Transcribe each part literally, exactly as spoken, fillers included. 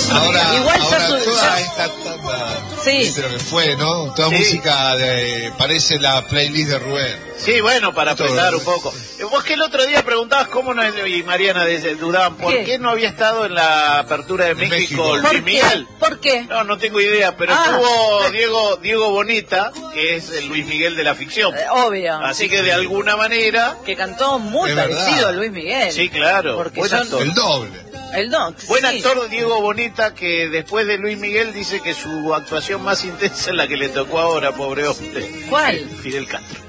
Ahora, Igual ahora ya su- toda ya- esta tanda, Sí. viste lo que fue, ¿no? Toda Sí. música de, parece la playlist de Rubén. Sí, bueno, para Todo. apretar un poco. Vos que el otro día preguntabas cómo no, y Mariana de- dudaban, ¿por ¿Qué? qué no había estado en la apertura de México, México. Luis ¿Por qué? Miguel? ¿Por qué? No, no tengo idea, pero Ah. estuvo Diego Diego Boneta, que es el Luis Miguel de la ficción. Eh, obvio. Así que de alguna manera, Que cantó muy Es parecido verdad. a Luis Miguel. sí, claro, Porque buen son- actor. El doble. El don. Buen sí. actor Diego Boneta, que después de Luis Miguel dice que su actuación más intensa es la que le tocó ahora, pobre hombre. ¿Cuál? Fidel Castro.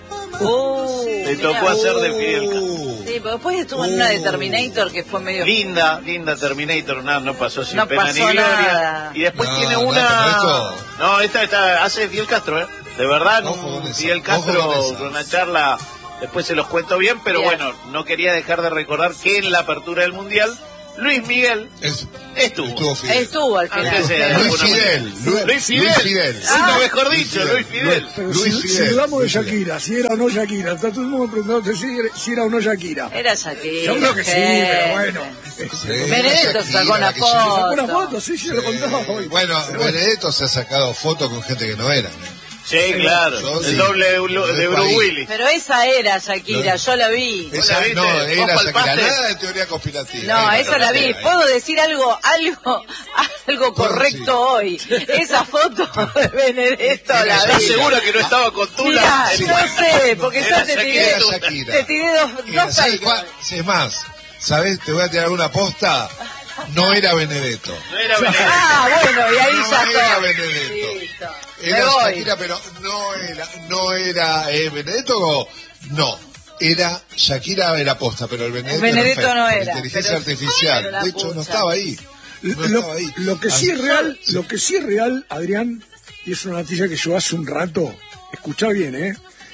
Uh, Le mirá. tocó hacer de Fidel Castro. Uh, Sí, pero después estuvo en una de Terminator que fue medio... Linda, linda Terminator, nada, no pasó sin No pena pasó ni gloria. nada. Y después No, tiene no, una... pero esto- No, esta, esta hace de Fidel Castro, ¿eh? De verdad, Ojo con con esa, Fidel ojo Castro, con esa. con una charla, después se los cuento bien, pero Bien. bueno, no quería dejar de recordar que en la apertura del Mundial, Luis Miguel es- estuvo. estuvo Fidel. Estuvo al final. Aunque sea de Luis alguna Fidel. manera. Lu- Luis Fidel. Luis Fidel. Nunca mejor Luis dicho, Fidel. Luis Fidel. Pero Luis si, Fidel. si hablamos de Luis Fidel. Shakira, si era o no Shakira, está todo el mundo preguntando si, si era o no Shakira. Era Shakira. Yo creo que sí, pero bueno. Sí, Benedetto Shakira, sacó una la que foto. llegó. Sacó una foto, sí, sí, lo contaba hoy. Bueno, Benedetto se ha sacado fotos con gente que no era. ¿no? Sí, claro, Yo el sí. doble de, Lo de dejo Bruce ahí. Willis. Pero esa era Shakira, No. yo la vi. ¿Vos Esa, la viste? no, ¿Vos era Shakira, palpaste? nada de teoría conspirativa. No, Era esa la vi. Shakira. Puedo decir algo, algo, algo correcto hoy. Esa foto de Benedetto Era la ¿Estás vi. Shakira. segura que no estaba con Tula? Mirá, Sí. no sé, porque Era ya te tiré, Era Shakira. te tiré dos, Era, dos ¿sabes fake. cuál? Sí, es más, ¿sabes? Te voy a tirar una posta. No era Benedetto. No era Benedetto. Ah, bueno, y ahí No ya era está. Benedetto. Listo. Era Me voy. Shakira, pero no era, no era eh, Benedetto, o- no. Era Shakira era posta, pero el Benedetto, Benedetto era, fake, no por era, inteligencia pero- artificial. pero la De hecho, no pucha. estaba ahí. No Lo, estaba ahí. lo que sí Ah, es real, lo que sí es real, Adrián, y es una noticia que yo hace un rato, escuchá bien, ¿eh?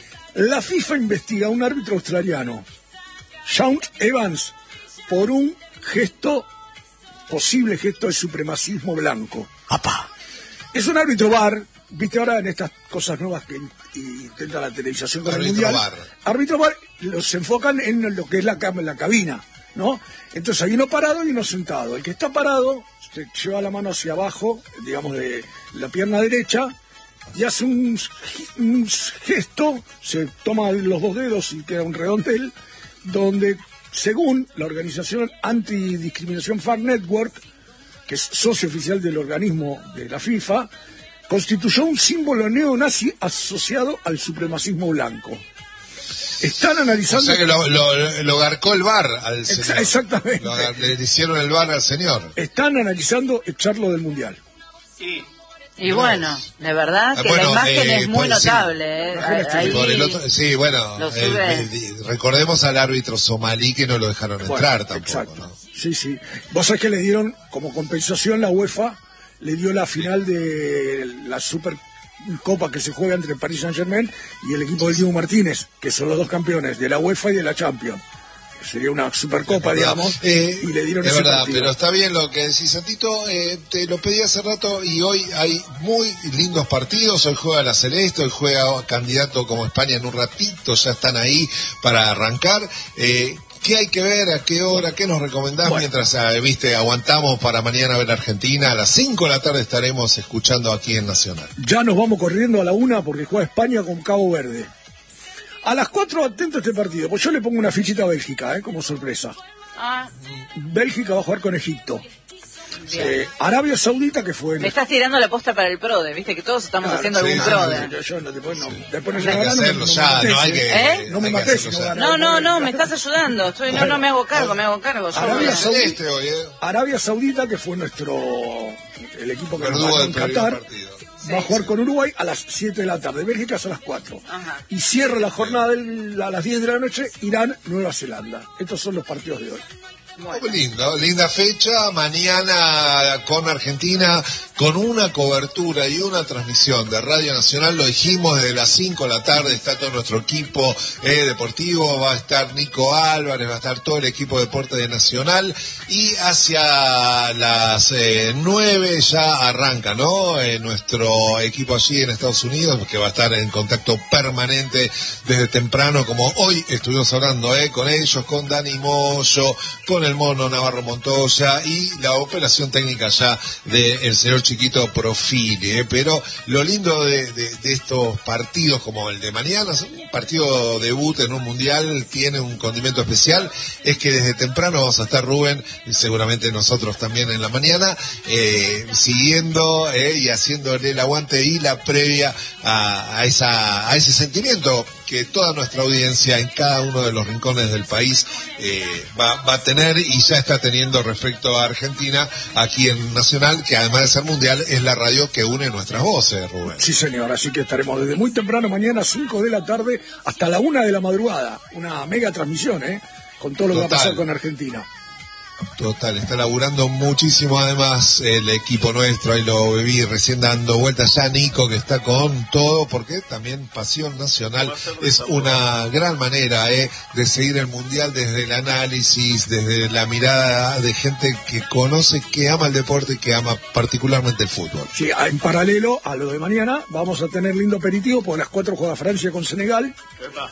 La FIFA investiga a un árbitro australiano, Sean Evans, por un gesto, posible gesto de supremacismo blanco. ¡Apá! Es un árbitro bar, viste ahora en estas cosas nuevas que in- intenta la televisación con el Árbitro mundial. bar. Árbitro bar, los enfocan en lo que es la, cam- la cabina, ¿no? Entonces hay uno parado y uno sentado. El que está parado se lleva la mano hacia abajo, digamos de la pierna derecha, y hace un, un gesto, se toma los dos dedos y queda un redondel, donde según la organización Antidiscriminación Fair Network, que es socio oficial del organismo de la FIFA, constituyó un símbolo neonazi asociado al supremacismo blanco. Están O analizando... sea que lo, lo, lo garcó el bar al Exa- señor. exactamente. Lo agar- le hicieron el bar al señor. Están analizando echarlo del mundial. Sí. Y bueno, de verdad Ah, que bueno, la imagen eh, es muy pues, sí. notable. ¿eh? Imagínate, Ahí- Por el otro- sí, bueno, lo el- sube. el- recordemos al árbitro somalí que no lo dejaron Bueno, entrar tampoco, exacto. ¿no? Sí, sí. Vos sabés que le dieron, como compensación, la UEFA le dio la final de la Supercopa que se juega entre Paris Saint-Germain y el equipo del Diego Martínez, que son los dos campeones de la UEFA y de la Champions. Sería una Supercopa, Es verdad. digamos, Eh, y le dieron es ese verdad, partido. pero está bien lo que decís, Santito. Eh, te lo pedí hace rato y hoy hay muy lindos partidos. Hoy juega la Celeste, hoy juega candidato como España en un ratito, ya están ahí para arrancar. Eh, ¿Qué hay que ver? ¿A qué hora? ¿Qué nos recomendás Bueno. mientras, eh, viste, aguantamos para mañana ver Argentina? A las cinco de la tarde estaremos escuchando aquí en Nacional. Ya nos vamos corriendo a la una porque juega España con Cabo Verde. A las cuatro, atento a este partido, pues yo le pongo una fichita a Bélgica, ¿eh? Como sorpresa. Ah, Bélgica va a jugar con Egipto. bien. Eh, Arabia Saudita, que fue... Le estás tirando la posta para el PRODE, viste que todos estamos Claro, haciendo sí, algún sí, PRODE. Yo, yo no, después no, después no Hay se que gana, no me- hacerlo no me ya, mates, no hay que... ¿Eh? No me hay que mates, hacerlo no ya. gana. No, no, no, me estás ayudando. Estoy, no, no me hago cargo, me hago cargo. Yo Arabia voy a- Saudita. Celeste hoy, ¿eh? Arabia Saudita, que fue nuestro... el equipo que nos Verdugo ganó del en primer Qatar, partido. va a jugar con Uruguay a las siete de la tarde. Bélgica es a las cuatro. Ajá. Y cierra la jornada del- a las diez de la noche, Irán, Nueva Zelanda. Estos son los partidos de hoy. Muy lindo, linda fecha, mañana con Argentina, con una cobertura y una transmisión de Radio Nacional. Lo dijimos, desde las cinco de la tarde está todo nuestro equipo eh, deportivo, va a estar Nico Álvarez, va a estar todo el equipo de deporte de Nacional, y hacia las eh, nueve ya arranca, ¿no? Eh, nuestro equipo allí en Estados Unidos, que va a estar en contacto permanente desde temprano, como hoy estuvimos hablando eh, con ellos, con Dani Moyo, con el Mono Navarro Montoya, y la operación técnica ya del señor Chiquito Profili. Eh. Pero lo lindo de, de, de estos partidos como el de mañana, un partido debut en un mundial, tiene un condimento especial, es que desde temprano vamos a estar, Rubén, y seguramente nosotros también en la mañana, eh, siguiendo eh, y haciéndole el aguante y la previa a, a, esa, a ese sentimiento que toda nuestra audiencia en cada uno de los rincones del país eh, va, va a tener y ya está teniendo respecto a Argentina aquí en Nacional, que además de ser mundial es la radio que une nuestras voces, Rubén. Sí, señor, así que estaremos desde muy temprano mañana, cinco de la tarde, hasta la una de la madrugada. Una mega transmisión, ¿eh? Con todo lo Total. que va a pasar con Argentina. Total, está laburando muchísimo además el equipo nuestro, ahí lo viví recién dando vueltas ya Nico, que está con todo, porque también Pasión Nacional es una gran manera eh, de seguir el Mundial desde el análisis, desde la mirada de gente que conoce, que ama el deporte y que ama particularmente el fútbol. Sí, en paralelo a lo de mañana vamos a tener lindo aperitivo, porque a las cuatro juega Francia con Senegal,